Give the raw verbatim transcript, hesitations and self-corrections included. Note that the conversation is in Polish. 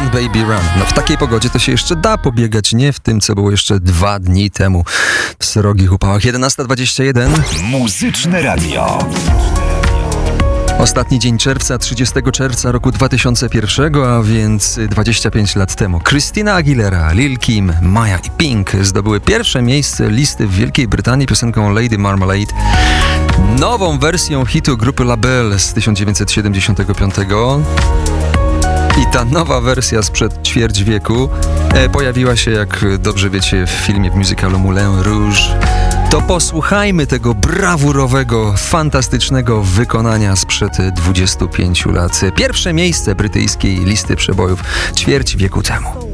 Baby Run. No w takiej pogodzie to się jeszcze da pobiegać, nie w tym, co było jeszcze dwa dni temu w srogich upałach. jedenasta dwadzieścia jeden. Muzyczne radio. Ostatni dzień czerwca, trzydziestego czerwca roku dwa tysiące pierwszego, a więc dwadzieścia pięć lat temu. Christina Aguilera, Lil Kim, Maya i Pink zdobyły pierwsze miejsce listy w Wielkiej Brytanii piosenką Lady Marmalade. Nową wersją hitu grupy Label z tysiąc dziewięćset siedemdziesiątego piątego. I ta nowa wersja sprzed ćwierć wieku e, pojawiła się, jak dobrze wiecie, w filmie, w musicalu Moulin Rouge. To posłuchajmy tego brawurowego, fantastycznego wykonania sprzed dwudziestu pięciu lat. Pierwsze miejsce brytyjskiej listy przebojów ćwierć wieku temu.